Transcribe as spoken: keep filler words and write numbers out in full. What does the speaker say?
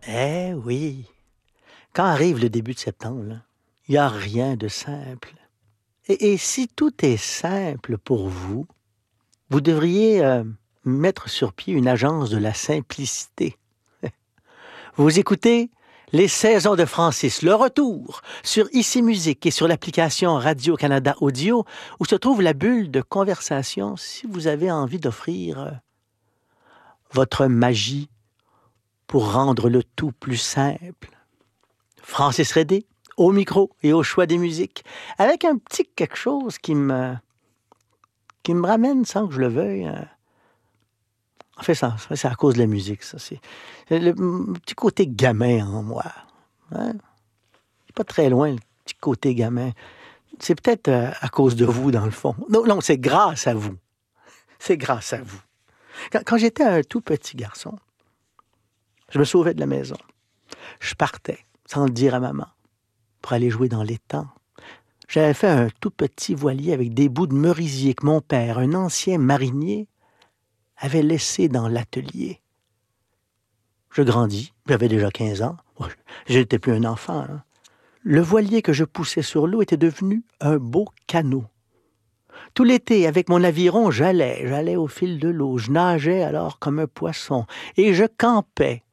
Eh oui, quand arrive le début de septembre, il n'y a rien de simple. Et, et si tout est simple pour vous, vous devriez euh, mettre sur pied une agence de la simplicité. Vous écoutez Les Saisons de Francis, le retour sur Ici Musique et sur l'application Radio-Canada Audio, où se trouve la bulle de conversation si vous avez envie d'offrir euh, votre magie pour rendre le tout plus simple. Francis Redé, au micro et au choix des musiques, avec un petit quelque chose qui me, qui me ramène sans que je le veuille. Hein. En fait, ça, c'est à cause de la musique, ça. C'est le, le petit côté gamin en moi. Hein? Pas très loin, le petit côté gamin. C'est peut-être euh, à cause de vous, dans le fond. Non, non, c'est grâce à vous. C'est grâce à vous. Quand, quand j'étais un tout petit garçon, je me sauvais de la maison. Je partais, sans le dire à maman, pour aller jouer dans l'étang. J'avais fait un tout petit voilier avec des bouts de merisier que mon père, un ancien marinier, avait laissé dans l'atelier. Je grandis, j'avais déjà quinze ans. Je n'étais plus un enfant. Hein. Le voilier que je poussais sur l'eau était devenu un beau canot. Tout l'été, avec mon aviron, j'allais, j'allais au fil de l'eau. Je nageais alors comme un poisson et je campais